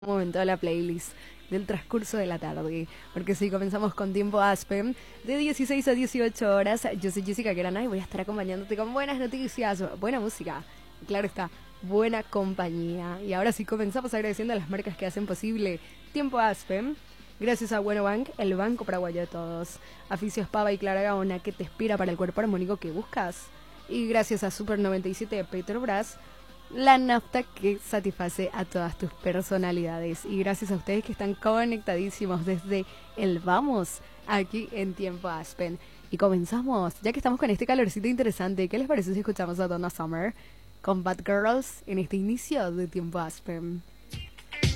Momento de la playlist del transcurso de la tarde, porque si comenzamos con Tiempo Aspen de 16 a 18 horas. Yo soy Jessica Querana y voy a estar acompañándote con buenas noticias, buena música, claro está, buena compañía. Y ahora sí comenzamos agradeciendo a las marcas que hacen posible Tiempo Aspen. Gracias a Bueno Bank, el banco paraguayo de todos. Aficios Pava y Clara Gaona, que te inspira para el cuerpo armónico que buscas. Y gracias a Super 97 de Petrobras, la nafta que satisface a todas tus personalidades. Y gracias a ustedes que están conectadísimos desde el Vamos, aquí en Tiempo Aspen. Y comenzamos, ya que estamos con este calorcito interesante. ¿Qué les parece si escuchamos a Donna Summer con Bad Girls en este inicio de Tiempo Aspen?